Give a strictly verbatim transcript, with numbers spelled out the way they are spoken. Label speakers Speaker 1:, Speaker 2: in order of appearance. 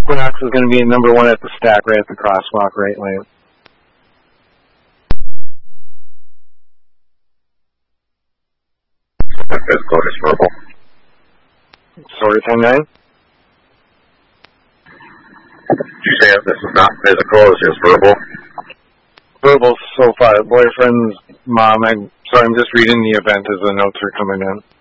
Speaker 1: Equinox is going to be number one at the stack, right at the crosswalk, right lane.
Speaker 2: Physical is verbal.
Speaker 1: Sorry, ten nine.
Speaker 2: Did you say this is not physical, it's just verbal?
Speaker 1: Verbal so far. Boyfriend's mom. I'm sorry, I'm just reading the event as the notes are coming in.